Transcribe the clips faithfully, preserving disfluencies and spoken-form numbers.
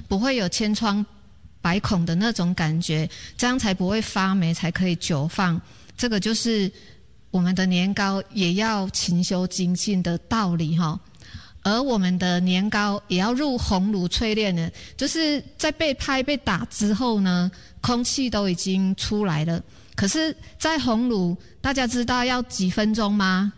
不会有千疮百孔的那种感觉，这样才不会发霉，才可以久放。这个就是我们的年糕也要勤修精进的道理哈。而我们的年糕也要入红炉淬炼的，就是在被拍被打之后呢，空气都已经出来了。可是在红炉大家知道要几分钟吗？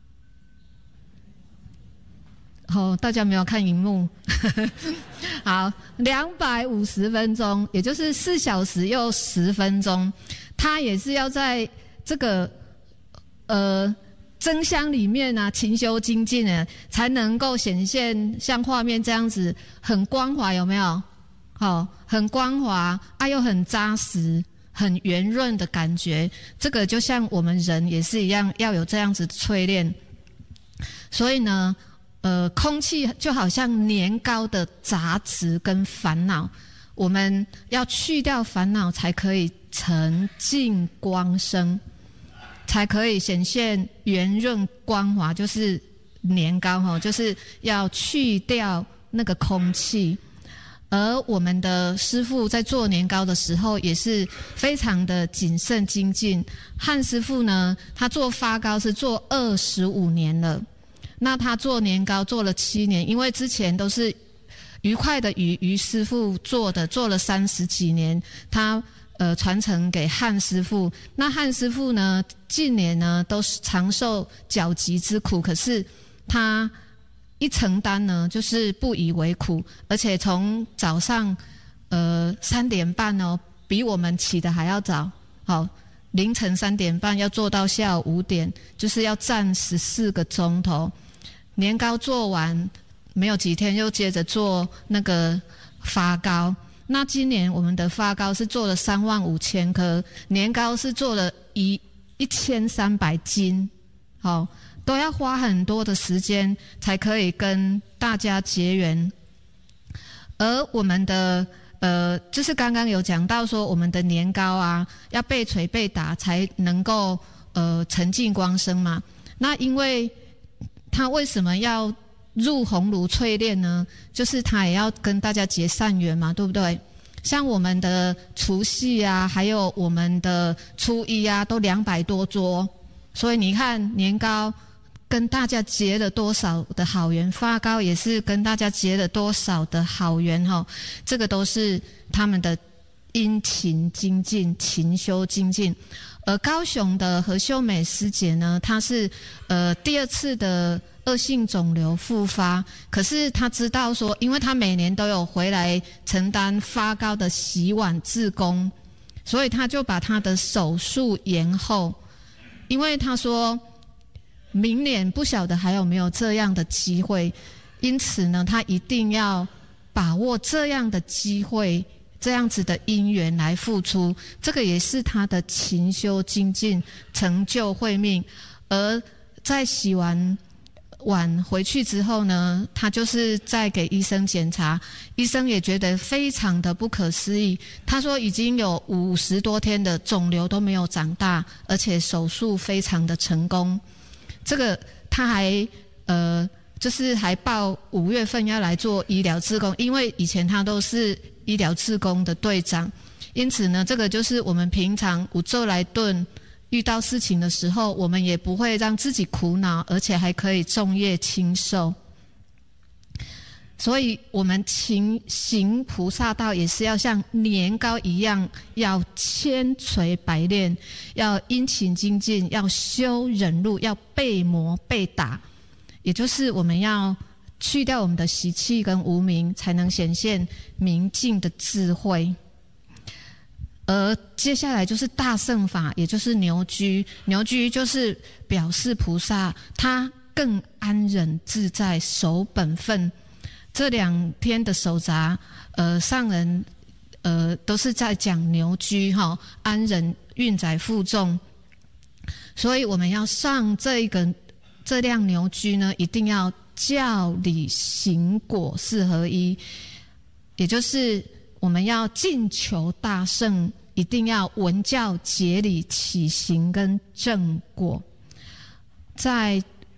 哦，大家没有看荧幕好，两百五十分钟，也就是四小时又十分钟，它也是要在这个呃蒸箱里面啊勤修精进呢，才能够显现像画面这样子很光滑，有没有？好、哦，很光滑啊，又很扎实很圆润的感觉。这个就像我们人也是一样，要有这样子淬炼。所以呢呃，空气就好像年糕的杂质跟烦恼，我们要去掉烦恼，才可以沉静光生，才可以显现圆润光滑。就是年糕齁，就是要去掉那个空气。而我们的师父在做年糕的时候，也是非常的谨慎精进。汉师父呢，他做发糕是做二十五年了。那他做年糕做了七年，因为之前都是愉快的于于师父做的，做了三十几年，他呃传承给汉师父。那汉师父呢，近年呢都是常受脚疾之苦，可是他一承担呢，就是不以为苦，而且从早上呃三点半哦，比我们起的还要早，好。凌晨三点半要做到下午五点，就是要站十四个钟头。年糕做完没有几天，又接着做那个发糕。那今年我们的发糕是做了三万五千颗，年糕是做了一一千三百斤，好，都要花很多的时间才可以跟大家结缘。而我们的呃，就是刚刚有讲到说，我们的年糕啊，要被捶被打才能够呃沉静光生嘛。那因为它为什么要入红炉淬炼呢？就是它也要跟大家结善缘嘛，对不对？像我们的除夕啊，还有我们的初一啊，都两百多桌，所以你看年糕跟大家结了多少的好缘，发糕也是跟大家结了多少的好缘齁，这个都是他们的殷勤精进、勤修精进。而高雄的何秀美师姐呢，她是呃第二次的恶性肿瘤复发，可是她知道说，因为她每年都有回来承担发糕的洗碗志工，所以她就把她的手术延后，因为她说明年不晓得还有没有这样的机会，因此呢，他一定要把握这样的机会，这样子的因缘来付出，这个也是他的勤修精进，成就慧命。而在洗完碗回去之后呢，他就是在给医生检查，医生也觉得非常的不可思议，他说已经有五十多天的肿瘤都没有长大，而且手术非常的成功。这个他还呃，就是还报五月份要来做医疗志工，因为以前他都是医疗志工的队长，因此呢，这个就是我们平常有做来顿遇到事情的时候，我们也不会让自己苦恼，而且还可以众业轻受。所以我们勤行菩萨道也是要像年糕一样，要千锤百炼，要殷勤精进，要修忍辱，要被磨被打，也就是我们要去掉我们的习气跟无明，才能显现明净的智慧。而接下来就是大乘法，也就是牛居。牛居就是表示菩萨他更安忍自在，守本分。这两天的手札，呃，上人呃都是在讲牛居哈，安忍运载负重，所以我们要上这个这辆牛居呢，一定要教理行果四合一，也就是我们要尽求大圣，一定要闻教解理起行跟正果。在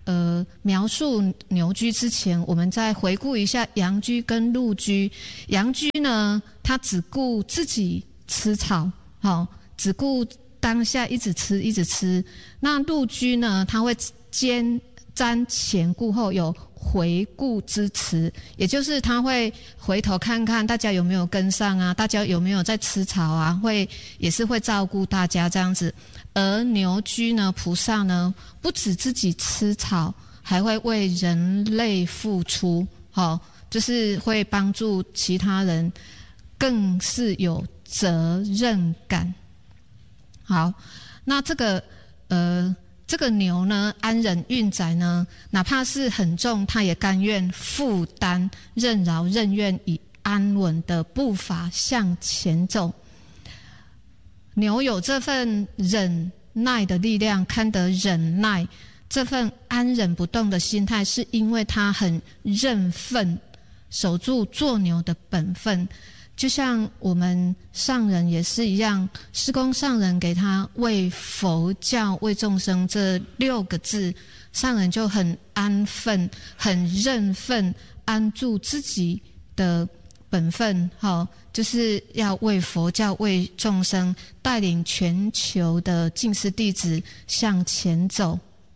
呃描述牛居之前，我们再回顾一下羊居跟鹿居。羊居呢，它只顾自己吃草，好、哦，只顾当下一直吃一直吃。那鹿居呢，它会兼瞻前顾后，有回顾之词，也就是他会回头看看大家有没有跟上啊，大家有没有在吃草啊，会也是会照顾大家这样子。而牛居呢，菩萨呢，不止自己吃草，还会为人类付出，好、哦，就是会帮助其他人，更是有责任感。好，那这个呃。这个牛呢，安忍运载呢，哪怕是很重，它也甘愿负担，任劳任怨，以安稳的步伐向前走。牛有这份忍耐的力量，堪得忍耐，这份安忍不动的心态，是因为它很认份，守住做牛的本分。就像我们上人也是一样，师公上人给他为佛教为众生这六个字，上人就很安分，很认份，安住自己的本分，好，就是要为佛教为众生，带领全球的净师弟子向前走。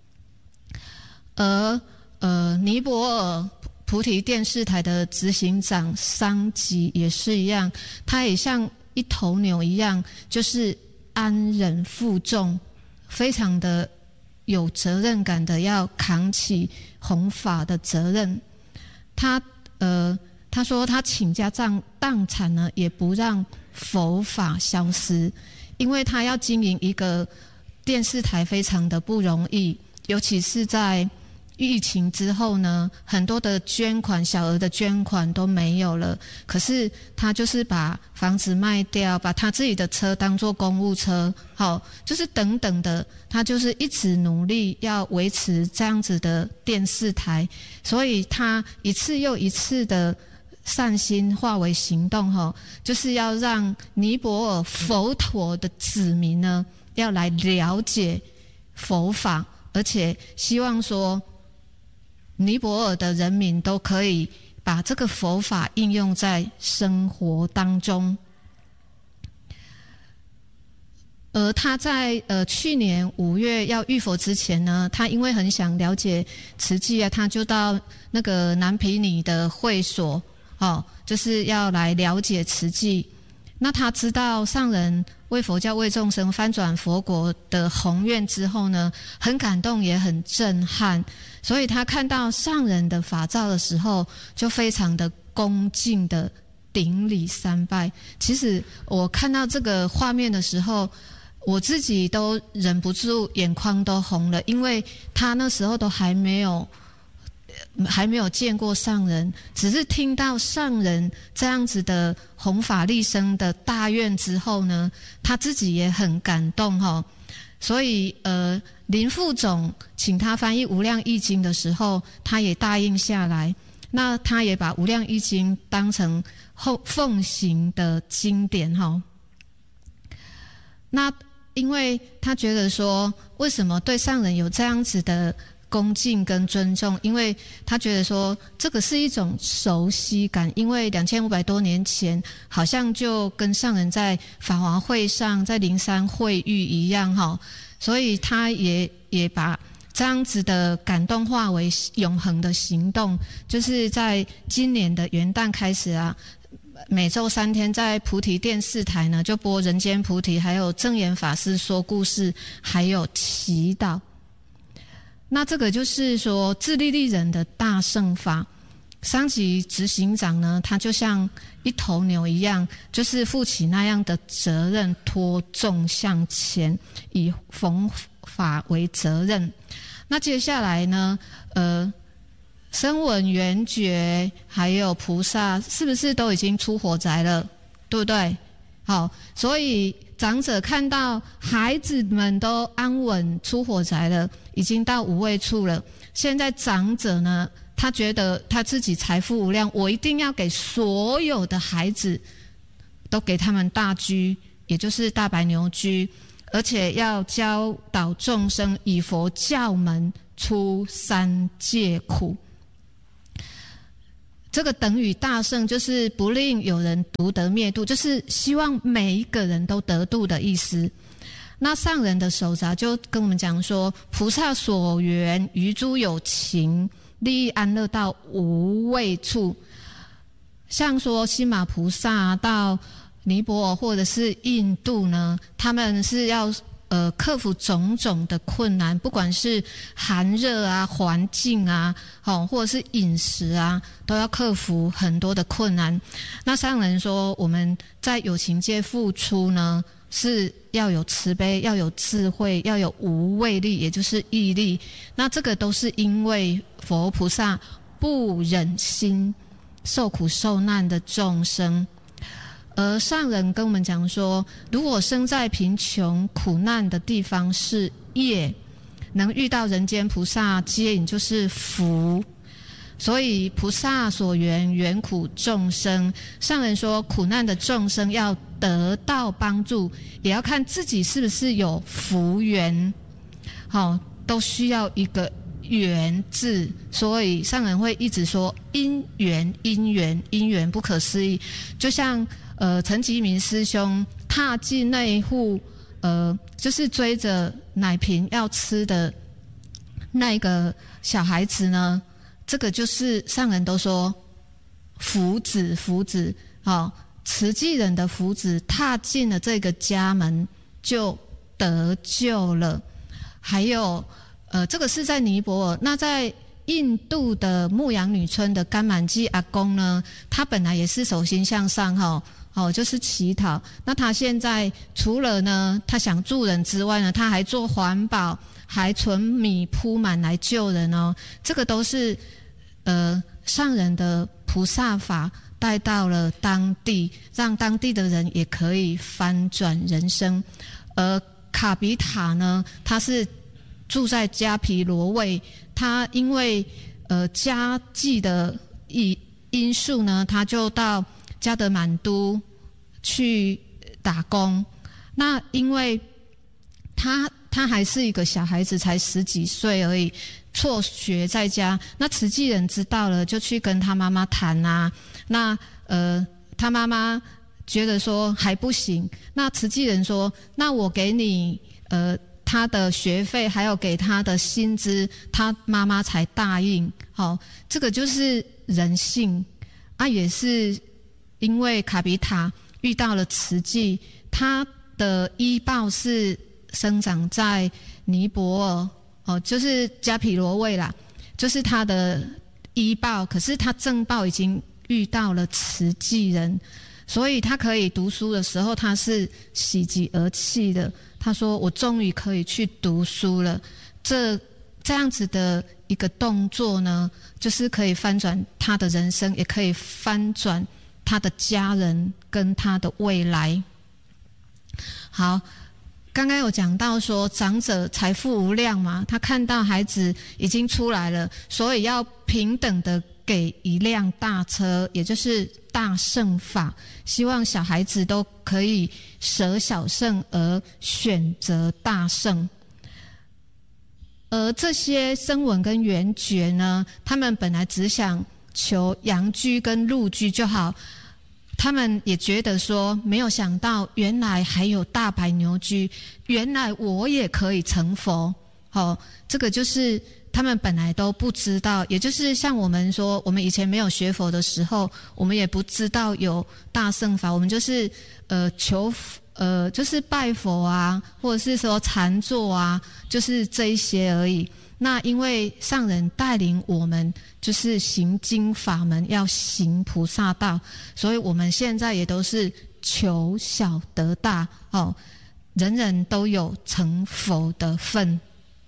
而呃尼泊尔菩提电视台的执行长桑吉也是一样，他也像一头牛一样，就是安忍负重，非常的有责任感的要扛起弘法的责任。他呃他说他倾家荡荡产呢，也不让佛法消失，因为他要经营一个电视台非常的不容易，尤其是在疫情之后呢，很多的捐款，小额的捐款都没有了。可是他就是把房子卖掉，把他自己的车当作公务车，好，就是等等的，他就是一直努力要维持这样子的电视台。所以他一次又一次的善心化为行动，哈，就是要让尼泊尔佛陀的子民呢，要来了解佛法，而且希望说尼泊尔的人民都可以把这个佛法应用在生活当中。而他在呃去年五月要浴佛之前呢，他因为很想了解慈济啊，他就到那个南毗尼的会所，哦，就是要来了解慈济。那他知道上人为佛教为众生翻转佛国的宏愿之后呢，很感动也很震撼，所以他看到上人的法照的时候，就非常的恭敬的顶礼三拜。其实我看到这个画面的时候，我自己都忍不住眼眶都红了，因为他那时候都还没有还没有见过上人，只是听到上人这样子的弘法利生的大愿之后呢，他自己也很感动哈、哦。所以呃，林副总请他翻译《无量易经》的时候，他也答应下来。那他也把《无量易经》当成后奉行的经典哈、哦。那因为他觉得说，为什么对上人有这样子的恭敬跟尊重，因为他觉得说这个是一种熟悉感，因为两千五百多年前好像就跟上人在法华会上在灵山会遇一样哈，所以他也也把这样子的感动化为永恒的行动，就是在今年的元旦开始啊，每周三天在菩提电视台呢就播人间菩提，还有正言法师说故事，还有祈祷。那这个就是说自利利人的大乘法。上级执行长呢，他就像一头牛一样，就是负起那样的责任，拖重向前，以弘法为责任。那接下来呢，呃声闻缘觉还有菩萨是不是都已经出火宅了，对不对？好，所以长者看到孩子们都安稳出火宅了，已经到五位处了。现在长者呢，他觉得他自己财富无量，我一定要给所有的孩子都给他们大居，也就是大白牛居，而且要教导众生以佛教门出三界苦。这个等于大圣，就是不令有人独得灭度，就是希望每一个人都得度的意思。那上人的手札就跟我们讲说，菩萨所缘于诸有情，利益安乐到无畏处。像说西马菩萨到尼泊尔或者是印度呢，他们是要呃，克服种种的困难，不管是寒热啊、环境啊，哦，或者是饮食啊，都要克服很多的困难。那上人说，我们在有情界付出呢，是要有慈悲，要有智慧，要有无畏力，也就是毅力。那这个都是因为佛菩萨不忍心受苦受难的众生。而上人跟我们讲说，如果生在贫穷苦难的地方是业，能遇到人间菩萨接引就是福。所以菩萨所缘缘苦众生，上人说苦难的众生要得到帮助，也要看自己是不是有福缘，好，都需要一个缘字。所以上人会一直说因缘因缘因缘，不可思议。就像呃，陈吉明师兄踏进那一户，呃，就是追着奶瓶要吃的那个小孩子呢，这个就是上人都说福子福子，哦，慈济人的福子踏进了这个家门就得救了。还有，呃，这个是在尼泊尔，那在印度的牧羊女村的甘满基阿公呢，他本来也是手心向上哈。哦哦，就是乞讨。那他现在除了呢，他想助人之外呢，他还做环保，还存米铺满来救人哦。这个都是呃上人的菩萨法带到了当地，让当地的人也可以翻转人生。而卡比塔呢，他是住在迦毗罗卫，他因为呃家计的因因素呢，他就到加德满都去打工。那因为他他还是一个小孩子，才十几岁而已，辍学在家。那慈济人知道了，就去跟他妈妈谈啊。那呃，他妈妈觉得说还不行。那慈济人说，那我给你呃他的学费，还有给他的薪资，他妈妈才答应。好、哦，这个就是人性啊，也是。因为卡比塔遇到了慈济，他的医报是生长在尼泊尔，哦，就是迦毗罗卫啦，就是他的医报。可是他正报已经遇到了慈济人，所以他可以读书的时候，他是喜极而泣的。他说：“我终于可以去读书了。”这这样子的一个动作呢，就是可以翻转他的人生，也可以翻转他的家人跟他的未来。好，刚刚有讲到说长者财富无量嘛，他看到孩子已经出来了，所以要平等的给一辆大车，也就是大乘法，希望小孩子都可以舍小乘而选择大乘。而这些声闻跟缘觉呢，他们本来只想求阳居跟陆居就好，他们也觉得说，没有想到原来还有大白牛居，原来我也可以成佛。哦，这个就是他们本来都不知道，也就是像我们说，我们以前没有学佛的时候，我们也不知道有大乘法，我们就是呃求呃就是拜佛啊，或者是说禅坐啊，就是这一些而已。那因为上人带领我们就是行经法门，要行菩萨道，所以我们现在也都是求小得大哦，人人都有成佛的份。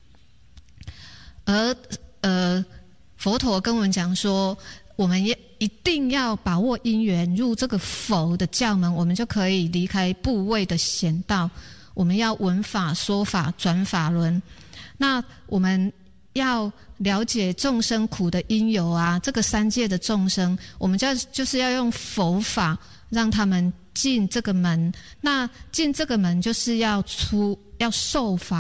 而呃，佛陀跟我们讲说，我们也一定要把握因缘，入这个佛的教门，我们就可以离开部位的险道。我们要闻法、说法、转法轮。那我们要了解众生苦的因由啊，这个三界的众生，我们就就是要用佛法让他们进这个门。那进这个门就是要出要受法。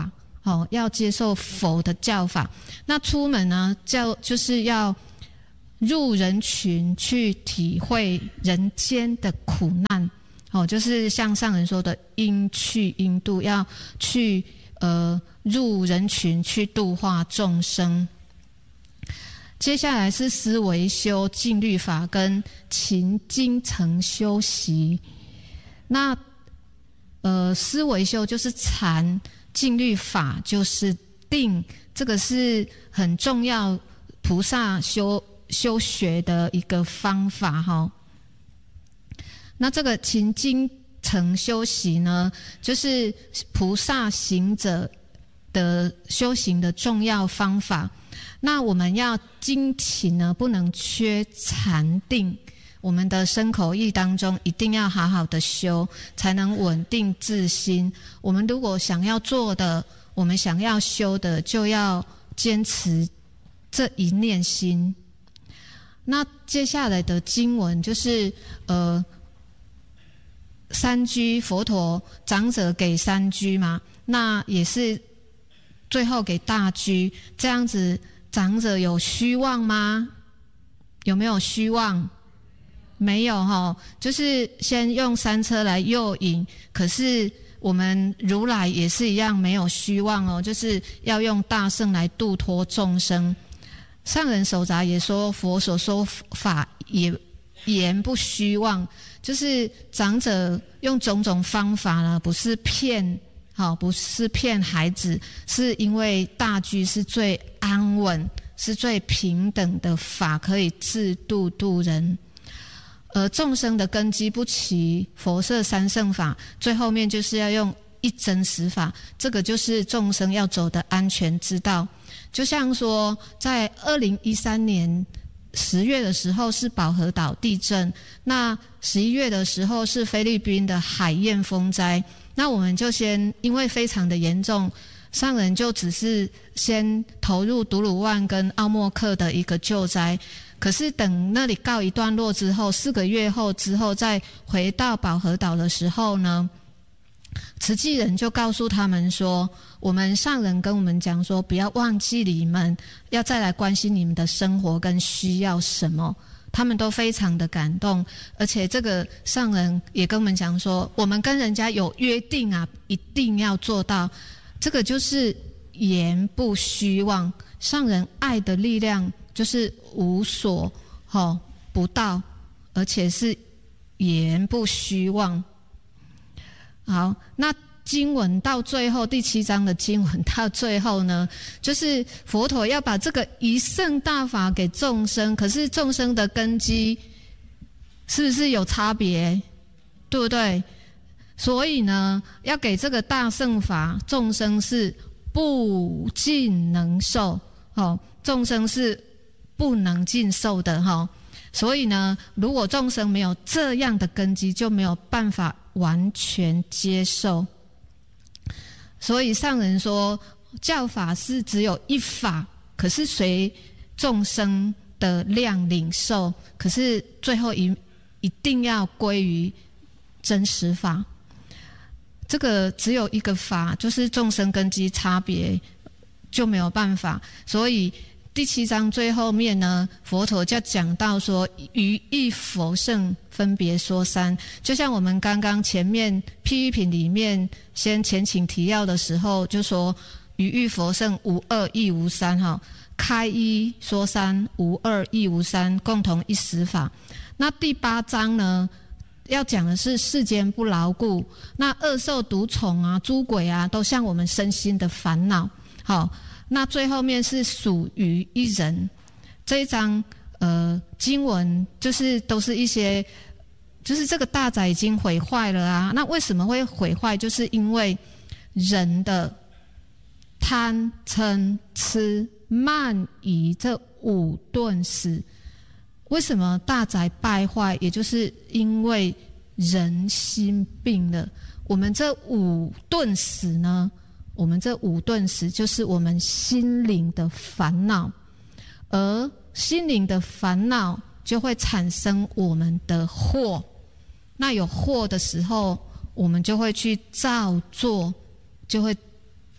好，要接受佛的教法。那出门呢，教就是要入人群去体会人间的苦难。好，就是像上人说的应去应度，要去呃入人群去度化众生。接下来是思维修静虑法跟勤精诚修习。那呃思维修就是禅，静虑法就是定，这个是很重要菩萨修修学的一个方法哈。那这个勤精诚修习呢，就是菩萨行者的修行的重要方法。那我们要精勤呢，不能缺禅定，我们的身口意当中一定要好好的修，才能稳定自心。我们如果想要做的，我们想要修的，就要坚持这一念心。那接下来的经文就是呃三居，佛陀长者给三居嘛，那也是最后给大居，这样子长者有虚妄吗？有没有虚妄？没有齁，就是先用三车来诱引，可是我们如来也是一样没有虚妄哦，就是要用大乘来度脱众生。上人手札也说，佛所说法也言不虚妄，就是长者用种种方法呢，不是骗，好，不是骗孩子，是因为大居是最安稳，是最平等的法，可以自度度人。而众生的根基不齐，佛摄三乘法，最后面就是要用一真实法，这个就是众生要走的安全之道。就像说，在二零一三年十月的时候是宝和岛地震，那十一月的时候是菲律宾的海燕风灾。那我们就先因为非常的严重，上人就只是先投入独鲁万跟奥莫克的一个救灾。可是等那里告一段落之后，四个月后之后再回到宝和岛的时候呢，慈济人就告诉他们说，我们上人跟我们讲说，不要忘记你们，要再来关心你们的生活跟需要什么。他们都非常的感动，而且这个上人也跟我们讲说，我们跟人家有约定啊，一定要做到。这个就是言不虚妄，上人爱的力量就是无所、哦、不到，而且是言不虚妄。好，那经文到最后第七章的经文到最后呢，就是佛陀要把这个一乘大法给众生，可是众生的根基是不是有差别？对不对？所以呢，要给这个大乘法，众生是不尽能受，哦，众生是不能尽受的哈、哦。所以呢，如果众生没有这样的根基，就没有办法完全接受。所以上人说，教法是只有一法，可是随众生的量领受，可是最后一一定要归于真实法。这个只有一个法，就是众生根基差别，就没有办法。所以第七章最后面呢，佛陀就讲到说，于一佛乘分别说三，就像我们刚刚前面譬喻品里面先前情提要的时候，就说于一佛乘无二亦无三哈，开一说三，无二亦无三，共同一实法。那第八章呢，要讲的是世间不牢固，那恶兽毒虫啊、诸鬼啊，都像我们身心的烦恼。好。那最后面是属于一人，这一章呃经文就是都是一些，就是这个大宅已经毁坏了啊。那为什么会毁坏？就是因为人的贪嗔痴慢疑这五钝死。为什么大宅败坏？也就是因为人心病了。我们这五钝死呢？我们这五钝死就是我们心灵的烦恼，而心灵的烦恼就会产生我们的祸。那有祸的时候，我们就会去造作，就会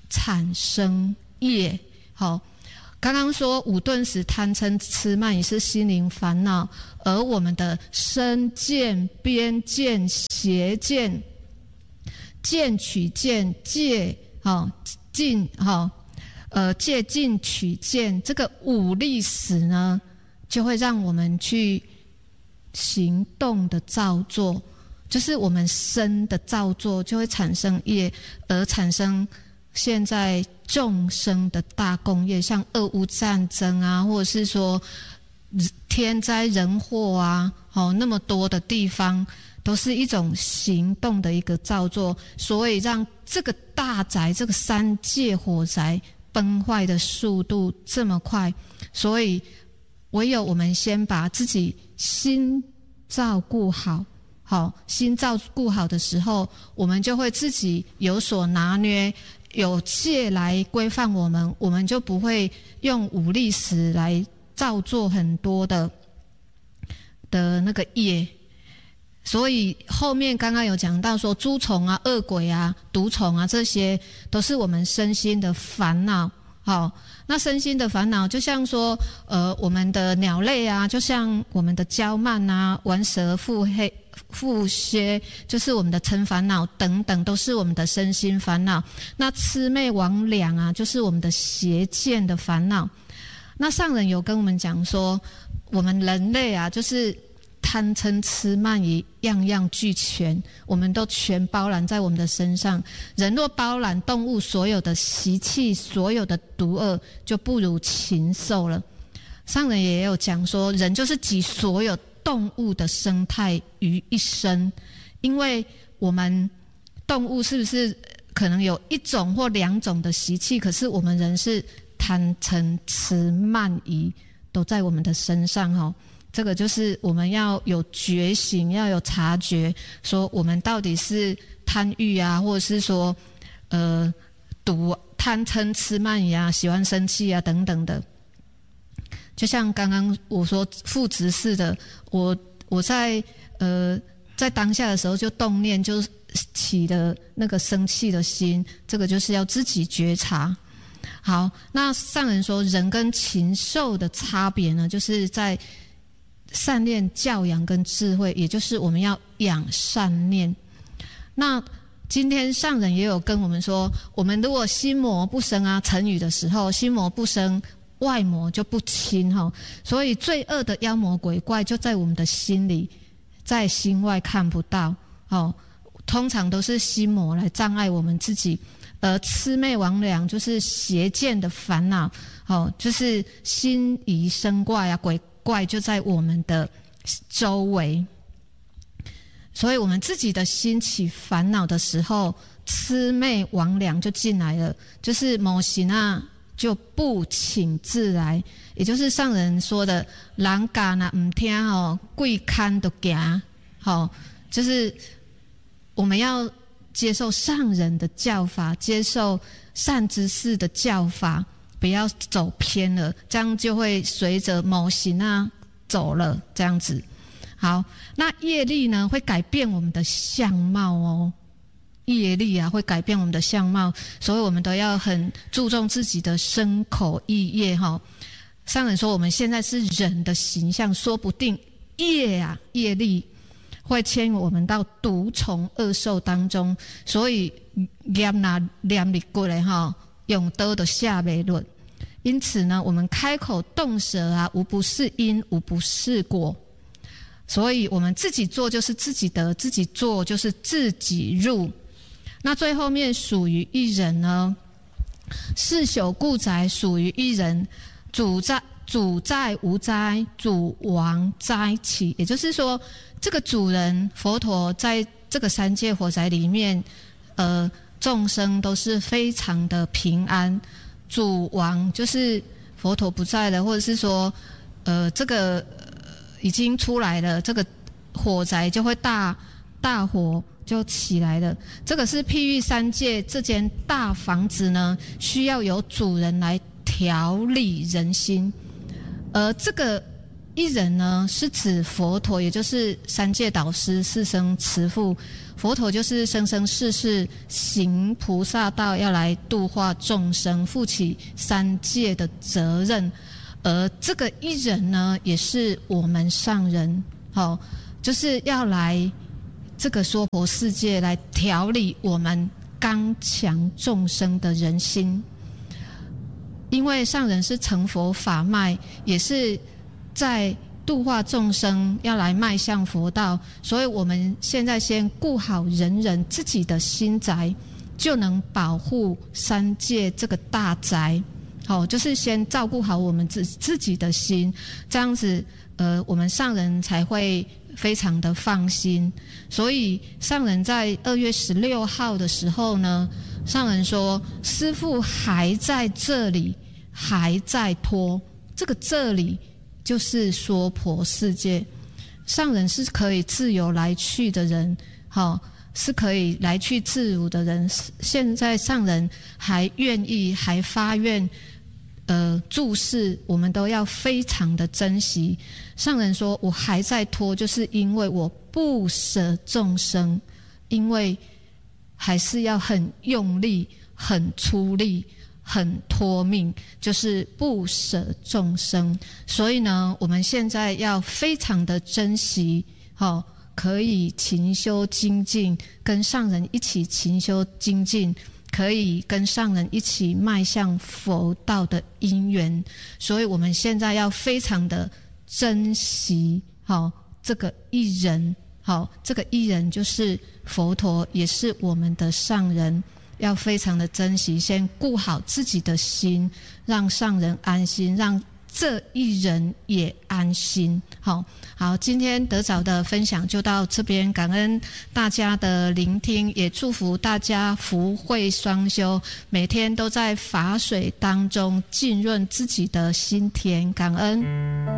产生业。好，刚刚说五顿时贪嗔痴慢疑是心灵烦恼，而我们的身见、边见、邪见、见取见、戒好尽好呃戒禁取见，这个五力使呢，就会让我们去行动的造作，就是我们身的造作就会产生业，而产生现在众生的大共业，像俄乌战争啊，或者是说天灾人祸啊，哦，那么多的地方都是一种行动的一个造作，所以让这个大宅，这个三界火宅崩坏的速度这么快，所以唯有我们先把自己心照顾好，好，心照顾好的时候，我们就会自己有所拿捏，有戒来规范我们，我们就不会用五力使来造作很多的的那个业。所以后面刚刚有讲到说，蛀虫啊、恶鬼啊、毒虫啊，这些都是我们身心的烦恼。好，那身心的烦恼，就像说，呃，我们的鸟类啊，就像我们的骄慢啊、玩蛇腹黑、腹蝎，就是我们的嗔烦恼等等，都是我们的身心烦恼。那魑魅魍魉啊，就是我们的邪见的烦恼。那上人有跟我们讲说，我们人类啊，就是贪嗔痴慢疑样样俱全，我们都全包揽在我们的身上。人若包揽动物所有的习气，所有的毒恶，就不如禽兽了。上人也有讲说，人就是集所有动物的生态于一身，因为我们动物是不是可能有一种或两种的习气，可是我们人是贪嗔痴慢疑都在我们的身上哦。这个就是我们要有觉醒，要有察觉，说我们到底是贪欲啊，或者是说呃毒贪嗔痴慢疑啊，喜欢生气啊等等的。就像刚刚我说父执事的，我我在呃在当下的时候就动念，就起的那个生气的心，这个就是要自己觉察。好，那上人说人跟禽兽的差别呢，就是在善念教养跟智慧，也就是我们要养善念。那今天上人也有跟我们说，我们如果心魔不生啊，成语的时候，心魔不生，外魔就不侵哈。所以罪恶的妖魔鬼怪就在我们的心里，在心外看不到哦。通常都是心魔来障碍我们自己，而魑魅魍魉就是邪见的烦恼哦，就是心疑生怪啊，鬼怪就在我们的周围。所以我们自己的心起烦恼的时候，魑魅魍魉就进来了，就是某行啊就不请自来，也就是上人说的人教若唔听哦，鬼看都惊。好，就是我们要接受上人的教法，接受善知识的教法，不要走偏了，这样就会随着某行啊走了，这样子。好，那业力呢会改变我们的相貌哦，业力啊会改变我们的相貌，所以我们都要很注重自己的身口意业哈。上人说我们现在是人的形象，说不定业啊业力会牵我们到毒虫恶兽当中，所以念那念力过来哈，用刀的下没论。因此呢，我们开口动舌啊，无不是因，无不是果。所以我们自己做就是自己得，自己做就是自己入。那最后面属于一人呢，四朽故宅属于一人，主在主在无灾，主亡灾起。也就是说，这个主人佛陀在这个三界火宅里面，呃，众生都是非常的平安。主亡就是佛陀不在了，或者是说，呃，这个已经出来了，这个火宅就会大大火就起来了。这个是譬喻三界这间大房子呢，需要有主人来调理人心，而这个一人呢是指佛陀，也就是三界导师、四生慈父。佛陀就是生生世世行菩萨道，要来度化众生，负起三界的责任。而这个一人呢，也是我们上人，好、哦，就是要来这个娑婆世界来调理我们刚强众生的人心。因为上人是成佛法脉，也是在度化众生，要来迈向佛道，所以我们现在先顾好人人自己的心宅，就能保护三界这个大宅。好、哦，就是先照顾好我们自自己的心，这样子，呃，我们上人才会非常的放心。所以上人在二月十六号的时候呢，上人说：“师父还在这里，还在拖。”这个这里就是娑婆世界，上人是可以自由来去的人，好、哦，是可以来去自如的人。现在上人还愿意，还发愿。呃，注释我们都要非常的珍惜。上人说我还在拖，就是因为我不舍众生，因为还是要很用力、很出力、很拖命，就是不舍众生。所以呢，我们现在要非常的珍惜，哦，可以勤修精进，跟上人一起勤修精进。可以跟上人一起迈向佛道的因缘，所以我们现在要非常的珍惜，好，这个一人，好，这个一人就是佛陀，也是我们的上人，要非常的珍惜，先顾好自己的心，让上人安心，让这一人也安心。好好，今天得早的分享就到这边，感恩大家的聆听，也祝福大家福慧双修，每天都在法水当中浸润自己的心田，感恩。